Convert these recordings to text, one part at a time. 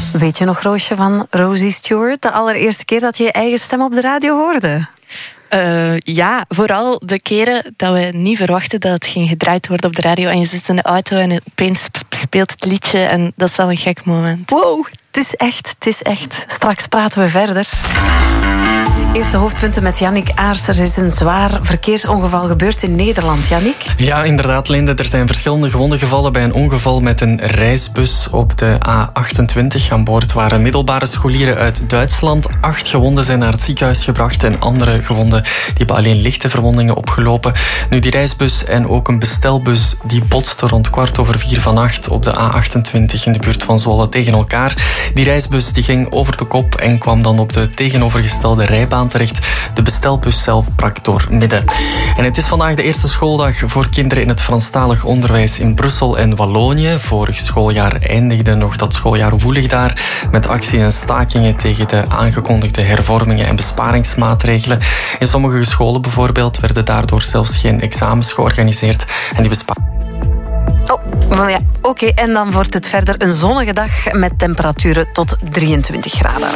Weet je nog, Roosje, van Rosie Stewart? De allereerste keer dat je je eigen stem op de radio hoorde? Ja, vooral de keren dat we niet verwachten dat het ging gedraaid worden op de radio. En je zit in de auto en opeens speelt het liedje. En dat is wel een gek moment. Wow, het is echt. Straks praten we verder. Eerste hoofdpunten met Yannick Aars. Er is een zwaar verkeersongeval gebeurd in Nederland. Yannick? Ja, inderdaad, Linde. Er zijn verschillende gewonden gevallen bij een ongeval met een reisbus op de A28. Aan boord waren middelbare scholieren uit Duitsland. 8 gewonden zijn naar het ziekenhuis gebracht en andere gewonden die hebben alleen lichte verwondingen opgelopen. Nu, die reisbus en ook een bestelbus die botsten rond 4:15 vannacht op de A28 in de buurt van Zwolle tegen elkaar. Die reisbus die ging over de kop en kwam dan op de tegenovergestelde rijbaan terecht. De bestelbus zelf brak door midden. En het is vandaag de eerste schooldag voor kinderen in het Franstalig onderwijs in Brussel en Wallonië. Vorig schooljaar eindigde nog dat schooljaar woelig daar met acties en stakingen tegen de aangekondigde hervormingen en besparingsmaatregelen. In sommige scholen bijvoorbeeld werden daardoor zelfs geen examens georganiseerd en die Oh, ja. Oké, en dan wordt het verder een zonnige dag met temperaturen tot 23 graden.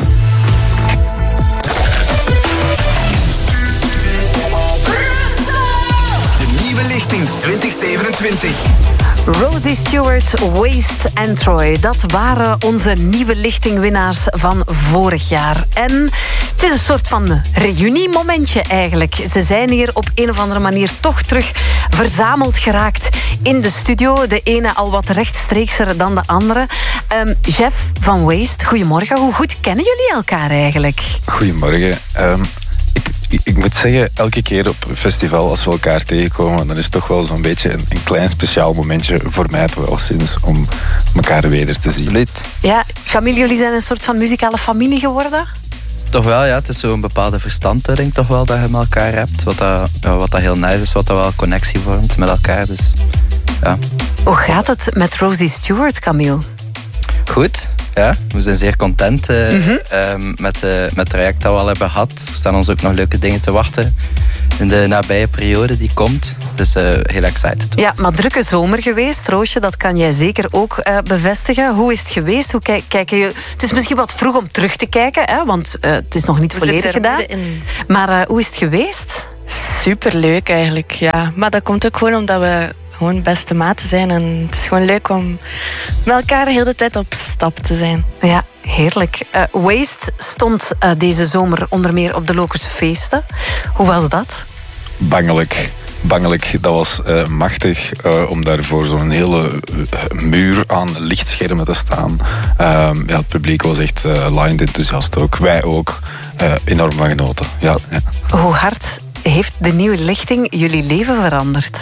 De nieuwe lichting 2027. Rosie Stewart, Waste en Troy. Dat waren onze nieuwe lichtingwinnaars van vorig jaar. En het is een soort van reuniemomentje eigenlijk. Ze zijn hier op een of andere manier toch terug verzameld geraakt in de studio. De ene al wat rechtstreekser dan de andere. Jeff van Waste, goedemorgen. Hoe goed kennen jullie elkaar eigenlijk? Goedemorgen. Ik moet zeggen, elke keer op een festival als we elkaar tegenkomen, dan is het toch wel zo'n beetje een klein speciaal momentje voor mij toch wel sinds om elkaar weder te zien. Absoluut. Ja, Camille, jullie zijn een soort van muzikale familie geworden? Toch wel, ja. Het is zo'n bepaalde verstandhouding toch wel dat je met elkaar hebt. Wat dat heel nice is, wat dat wel connectie vormt met elkaar. Dus, ja. Hoe gaat het met Rosie Stewart, Camille? Goed. Ja, we zijn zeer content met het traject dat we al hebben gehad. Er staan ons ook nog leuke dingen te wachten in de nabije periode die komt. Dus heel excited. Ja, maar drukke zomer geweest, Roosje, dat kan jij zeker ook bevestigen. Hoe is het geweest? Hoe kijken je? Het is misschien wat vroeg om terug te kijken, hè, want het is nog niet volledig gedaan. Maar hoe is het geweest? Superleuk eigenlijk, ja. Maar dat komt ook gewoon omdat we gewoon beste maten zijn. En het is gewoon leuk om met elkaar de hele tijd op stap te zijn. Ja, heerlijk. Waste stond deze zomer onder meer op de Lokerse feesten. Hoe was dat? Bangelijk. Dat was machtig om daarvoor zo'n hele muur aan lichtschermen te staan. Ja, het publiek was echt lined enthousiast ook. Wij ook. Enorm van genoten. Ja. Hoe hard heeft de nieuwe lichting jullie leven veranderd?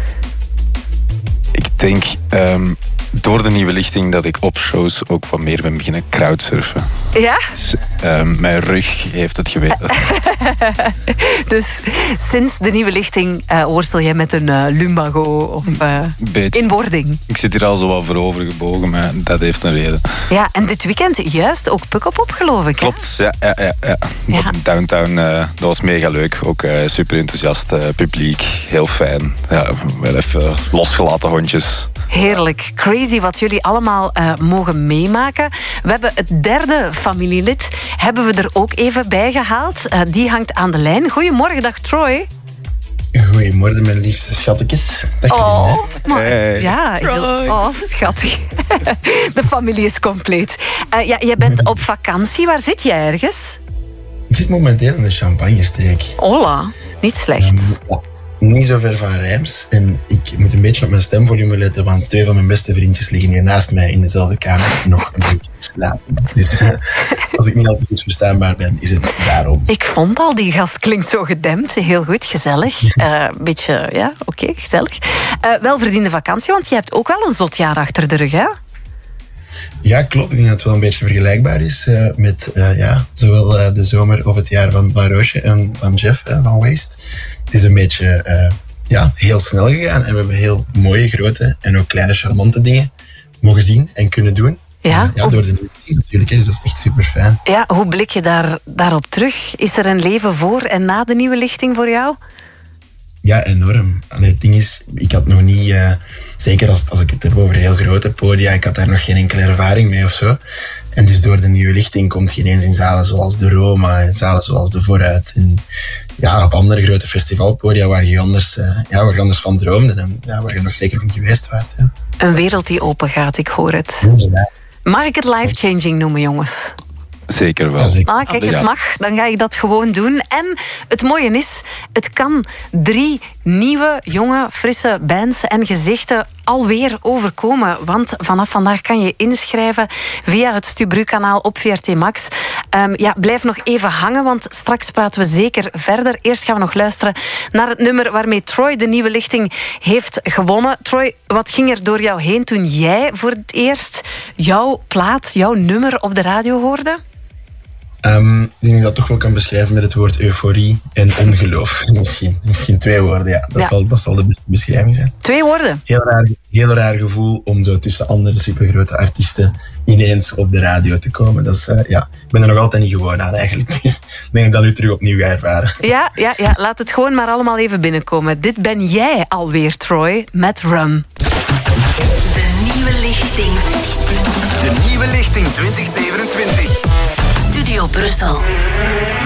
Ik denk door de nieuwe lichting dat ik op shows ook wat meer ben beginnen crowdsurfen. Ja? Dus, mijn rug heeft het geweten. Dus sinds de nieuwe lichting worstel jij met een lumbago of in wording? Ik zit hier al zo wat voorover gebogen, maar dat heeft een reden. Ja, en dit weekend juist ook Pukkelpop, geloof ik. Klopt, ja. Downtown, dat was mega leuk. Ook super enthousiast publiek, heel fijn. Ja, wel even losgelaten hondjes. Heerlijk. Crazy wat jullie allemaal mogen meemaken. We hebben het derde familielid hebben we er ook even bij gehaald. Die hangt aan de lijn. Goedemorgen, dag Troy. Goedemorgen, mijn liefste schattekes. Oh, ja, schattig. De familie is compleet. Jij bent op vakantie. Waar zit je ergens? Ik zit momenteel in de Champagne-streek. Hola, niet slecht. Niet zo ver van Reims. En ik moet een beetje op mijn stemvolume letten, want 2 van mijn beste vriendjes liggen hier naast mij in dezelfde kamer nog een beetje te slapen. Dus als ik niet al te goed verstaanbaar ben, is het daarom. Ik vond al, die gast klinkt zo gedempt. Heel goed, gezellig. Beetje, ja, oké, gezellig. Welverdiende vakantie, want je hebt ook wel een zot jaar achter de rug, hè? Ja, klopt. Ik denk dat het wel een beetje vergelijkbaar is met zowel de zomer of het jaar van Roosje en van Jeff van Waste. Het is een beetje heel snel gegaan en we hebben heel mooie, grote en ook kleine, charmante dingen mogen zien en kunnen doen. Ja, door de nieuwe lichting natuurlijk, dus dat is echt super fijn. Ja, hoe blik je daarop terug? Is er een leven voor en na de nieuwe lichting voor jou? Ja, enorm. Allee, het ding is, ik had nog niet, zeker als ik het heb over heel grote podia, ik had daar nog geen enkele ervaring mee of zo. En dus door de nieuwe lichting komt je ineens in zalen zoals de Roma, in zalen zoals de Vooruit. En ja, op andere grote festivalpodia waar je anders van droomde. En waar je nog zeker niet geweest waart. Ja. Een wereld die open gaat, ik hoor het. Ja. Mag ik het life-changing noemen, jongens? Zeker wel. Ja, zeker. Ah, kijk, het mag. Dan ga ik dat gewoon doen. En het mooie is, het kan 3 nieuwe, jonge, frisse bands en gezichten alweer overkomen. Want vanaf vandaag kan je inschrijven via het Stubru-kanaal op VRT Max. Blijf nog even hangen, want straks praten we zeker verder. Eerst gaan we nog luisteren naar het nummer waarmee Troy de nieuwe lichting heeft gewonnen. Troy, wat ging er door jou heen toen jij voor het eerst jouw plaat, jouw nummer op de radio hoorde? Ik denk dat ik dat toch wel kan beschrijven met het woord euforie en ongeloof. Misschien 2 woorden, ja. Dat zal de beste beschrijving zijn. 2 woorden? Heel raar gevoel om zo tussen andere supergrote artiesten ineens op de radio te komen. Dat is, ik ben er nog altijd niet gewoon aan eigenlijk. Dus ik denk dat ik dat nu terug opnieuw ga ervaren. Ja, laat het gewoon maar allemaal even binnenkomen. Dit ben jij alweer, Troy, met Rum. De nieuwe lichting. De nieuwe lichting 2027. Studio Brussel.